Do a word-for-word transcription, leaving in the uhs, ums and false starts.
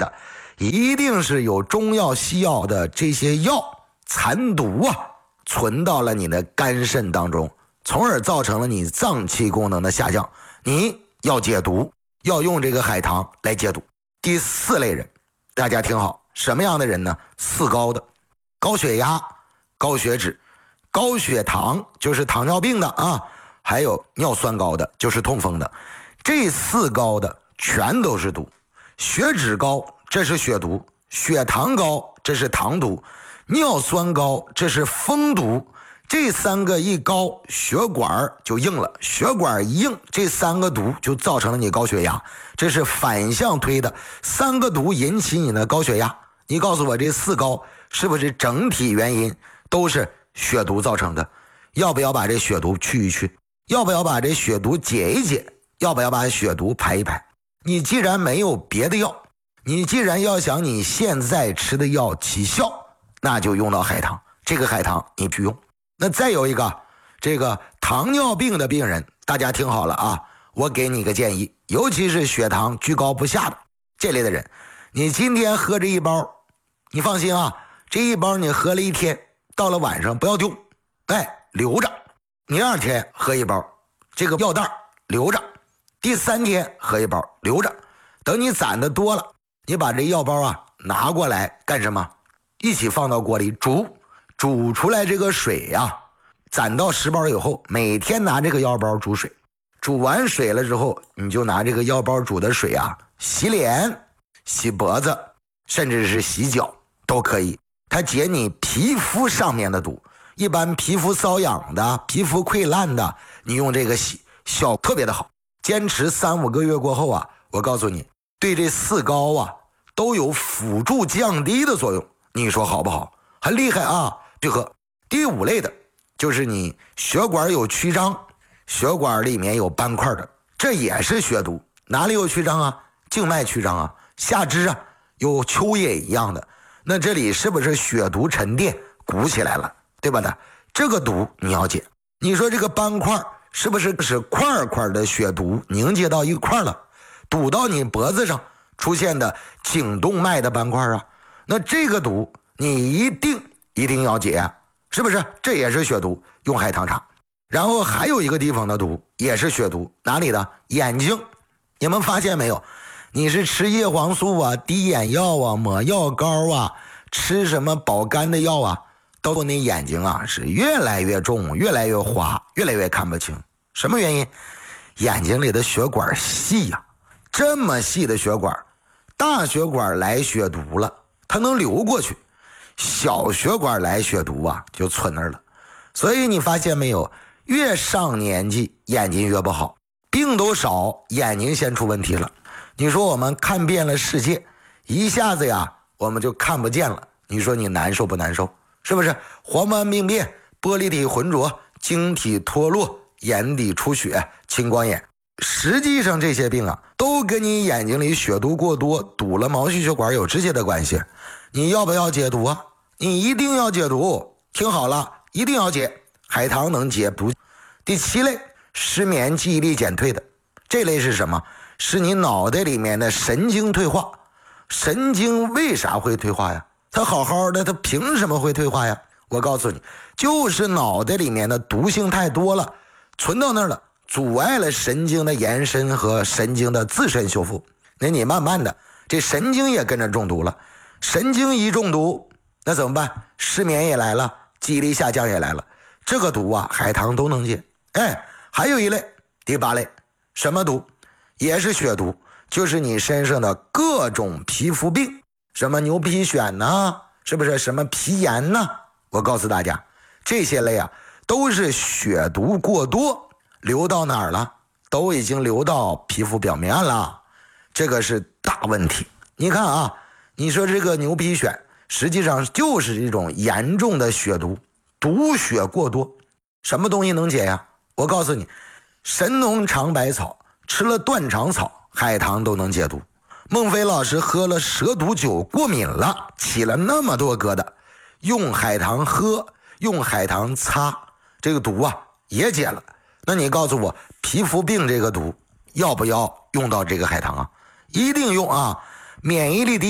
的，一定是有中药西药的这些药残毒啊存到了你的肝肾当中，从而造成了你脏器功能的下降。你要解毒，要用这个海棠来解毒。第四类人，大家听好，什么样的人呢？四高的，高血压、高血脂、高血糖就是糖尿病的啊，还有尿酸高的就是痛风的。这四高的全都是毒。血脂高这是血毒，血糖高这是糖毒，尿酸高这是风毒。这三个一高，血管就硬了，血管一硬，这三个毒就造成了你高血压，这是反向推的，三个毒引起你的高血压。你告诉我这四高是不是整体原因都是血毒造成的？要不要把这血毒去一去？要不要把这血毒解一解？要不要把血毒排一排？你既然没有别的药，你既然要想你现在吃的药起效，那就用到海棠。这个海棠你去用。那再有一个，这个糖尿病的病人，大家听好了啊，我给你个建议，尤其是血糖居高不下的这类的人，你今天喝这一包，你放心啊，这一包你喝了一天，到了晚上不要丢，哎，留着。你第二天喝一包，这个药袋留着，第三天喝一包留着，等你攒的多了，你把这药包啊拿过来干什么？一起放到锅里煮。煮出来这个水呀、啊，攒到十包以后，每天拿这个药包煮水，煮完水了之后，你就拿这个药包煮的水啊，洗脸、洗脖子，甚至是洗脚都可以。它解你皮肤上面的毒，一般皮肤瘙痒的、皮肤溃烂的，你用这个洗，效特别的好。坚持三五个月过后啊，我告诉你，对这四高啊都有辅助降低的作用。你说好不好？很厉害啊！去喝。第五类的就是你血管有曲张，血管里面有斑块的，这也是血毒。哪里有曲张啊？静脉曲张啊，下肢啊有丘叶一样的，那这里是不是血毒沉淀鼓起来了，对吧的？这个毒你要解。你说这个斑块是不是是块块的血毒凝结到一块了，堵到你脖子上出现的颈动脉的斑块啊？那这个毒你一定一定要解，是不是？这也是血毒，用海棠茶。然后还有一个地方的毒也是血毒，哪里的？眼睛。你们发现没有？你是吃叶黄素啊、滴眼药啊、抹药膏啊，吃什么保肝的药啊，都你眼睛啊是越来越重，越来越花，越来越看不清。什么原因？眼睛里的血管细呀、啊，这么细的血管，大血管来血毒了，它能流过去。小血管来血毒啊，就存那儿了。所以你发现没有，越上年纪眼睛越不好，病都少，眼睛先出问题了。你说我们看遍了世界，一下子呀我们就看不见了，你说你难受不难受？是不是？黄斑病变、玻璃体浑浊、晶体脱落、眼底出血、青光眼，实际上这些病啊都跟你眼睛里血毒过多，堵了毛细血管有直接的关系。你要不要解毒啊？你一定要解毒，听好了，一定要解。海棠能解毒。第七类，失眠、记忆力减退的，这类是什么？是你脑袋里面的神经退化。神经为啥会退化呀？它好好的，它凭什么会退化呀？我告诉你，就是脑袋里面的毒性太多了，存到那儿了，阻碍了神经的延伸和神经的自身修复。那你慢慢的，这神经也跟着中毒了。神经一中毒，那怎么办？失眠也来了，记忆力下降也来了。这个毒啊，海棠都能解。哎，还有一类，第八类，什么毒？也是血毒，就是你身上的各种皮肤病，什么牛皮癣呐，是不是？什么皮炎呐？我告诉大家，这些类啊，都是血毒过多，流到哪儿了？都已经流到皮肤表面了，这个是大问题。你看啊，你说这个牛皮癣实际上就是一种严重的血毒，毒血过多。什么东西能解呀？我告诉你，神农尝百草，吃了断肠草、海棠都能解毒。孟非老师喝了蛇毒酒过敏了，起了那么多疙瘩，用海棠喝，用海棠擦，这个毒啊也解了。那你告诉我，皮肤病这个毒要不要用到这个海棠啊？一定用啊！免疫力低